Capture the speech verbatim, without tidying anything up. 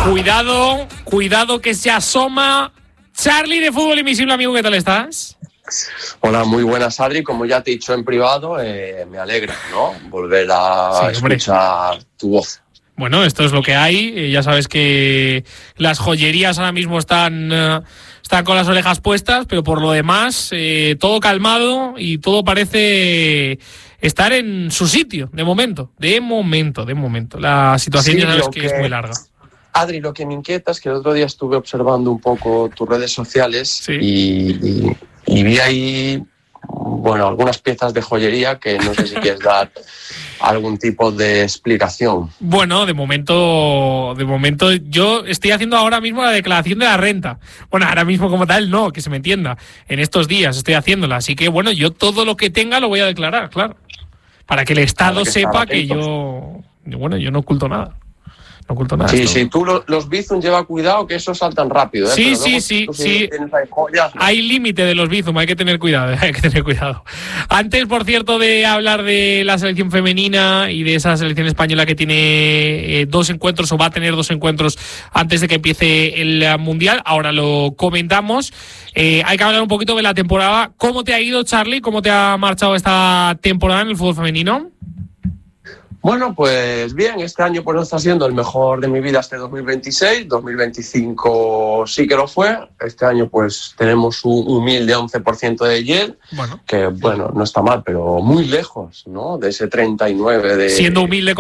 Cuidado, cuidado que se asoma Charly de Fútbol Invisible, amigo, ¿qué tal estás? Hola, muy buenas, Adri. Como ya te he dicho en privado, eh, me alegra, ¿no? Volver a sí, escuchar tu voz. Bueno, esto es lo que hay. Eh, ya sabes que las joyerías ahora mismo están, uh, están con las orejas puestas, pero por lo demás, eh, todo calmado y todo parece estar en su sitio, de momento. De momento, de momento. La situación sí, ya sabes que, que es muy larga. Adri, lo que me inquieta es que el otro día estuve observando un poco tus redes sociales sí. y, y, y vi ahí, bueno, algunas piezas de joyería que no sé si quieres dar algún tipo de explicación. Bueno, de momento, de momento yo estoy haciendo ahora mismo la declaración de la renta. Bueno, ahora mismo como tal no, que se me entienda. En estos días estoy haciéndola, así que bueno, yo todo lo que tenga lo voy a declarar, claro. Para que el Estado que sepa que yo, bueno, yo no oculto nada. No oculto nada. Sí, esto. sí, tú los, los Bizum lleva cuidado que esos saltan rápido, ¿eh? Sí, Pero sí, luego, sí, tú, sí. Hay, joyas, ¿no? Hay límite de los Bizum, hay que tener cuidado, hay que tener cuidado. Antes, por cierto, de hablar de la selección femenina y de esa selección española que tiene eh, dos encuentros o va a tener dos encuentros antes de que empiece el Mundial, ahora lo comentamos. Eh, hay que hablar un poquito de la temporada. ¿Cómo te ha ido, Charly? ¿Cómo te ha marchado esta temporada en el fútbol femenino? Bueno, pues bien, este año pues no está siendo el mejor de mi vida este dos mil veintiséis, dos mil veinticinco sí que lo fue. Este año pues tenemos un humilde once por ciento de Yale, bueno. que bueno, no está mal, pero muy lejos, ¿no? De ese treinta y nueve de... Siendo humilde